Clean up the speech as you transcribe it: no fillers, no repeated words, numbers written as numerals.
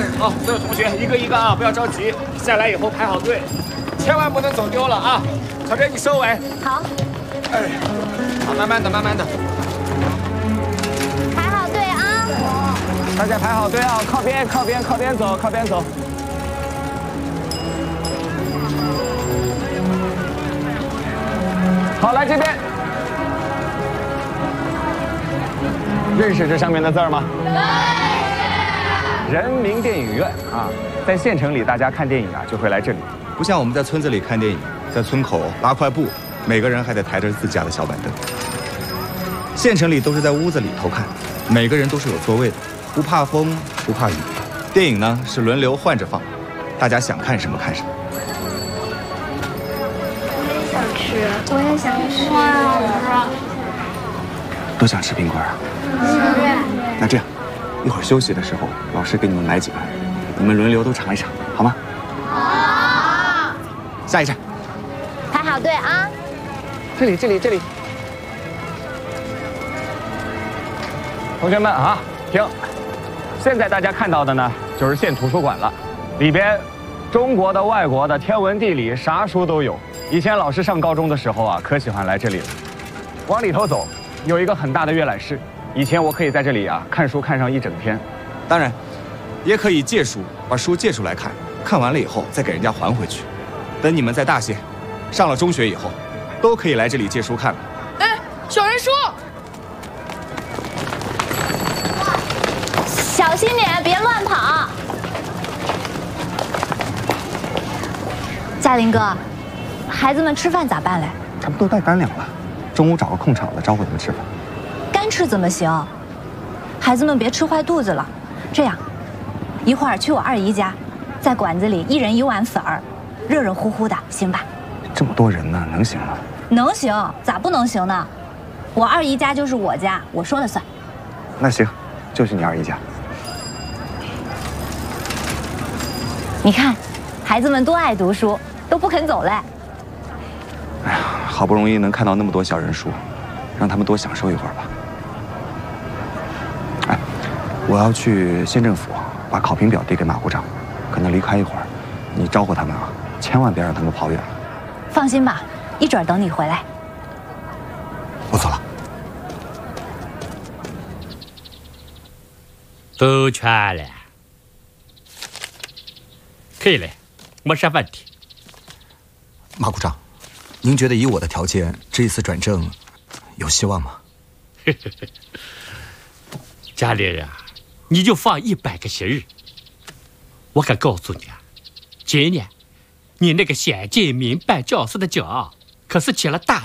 好，所有同学一个一个啊，不要着急，下来以后排好队，千万不能走丢了啊！小珍，你收尾。 好。 哎，好，慢慢的，慢慢的。 排好队啊！ 大家排好队啊，靠边，靠边，靠边走，靠边走。好，来这边。认识这上面的字吗？对。人民电影院啊，在县城里，大家看电影啊就会来这里， 不像我们在村子里看电影，在村口拉块布，每个人还得抬着自家的小板凳。县城里都是在屋子里头看，每个人都是有座位的，不怕风，不怕雨。电影呢是轮流换着放，大家想看什么看什么。 我也想吃，我也想吃。 都想吃冰棍啊？那这样，一会儿休息的时候，老师给你们买几个，你们轮流都尝一尝，好吗？ 好。 下一站。 排好队啊！ 这里，这里，这里。同学们啊，听，现在大家看到的呢，就是县图书馆了，里边中国的、外国的、天文地理啥书都有。以前老师上高中的时候啊，可喜欢来这里了。往里头走，有一个很大的阅览室，以前我可以在这里啊看书看上一整天。 当然，也可以借书，把书借出来看，看完了以后再给人家还回去。等你们在大县上了中学以后，都可以来这里借书看了。 哎，小人书。 小心点，别乱跑。嘉林哥，孩子们吃饭咋办嘞？ 他们都带干粮了，中午找个空场子招呼他们吃饭。 干吃怎么行？孩子们别吃坏肚子了。这样，一会儿去我二姨家，在馆子里一人1碗粉儿，热热乎乎的，行吧？ 这么多人呢，能行吗？ 能行，咋不能行呢？我二姨家就是我家，我说了算。 那行，就去你二姨家。 你看，孩子们多爱读书，都不肯走嘞。 哎呀，好不容易能看到那么多小人书，让他们多享受一会儿吧。哎，我要去县政府把考评表递给马股长，可能离开一会儿，你招呼他们啊，千万别让他们跑远了。 放心吧，一准儿等你回来。 我走了。 都全了。可以了，没啥问题。 马股长，您觉得以我的条件，这一次转正有希望吗？ 家里人啊，你就放100个心儿。我敢告诉你啊，今年你那个县进民办教师的奖可是起了大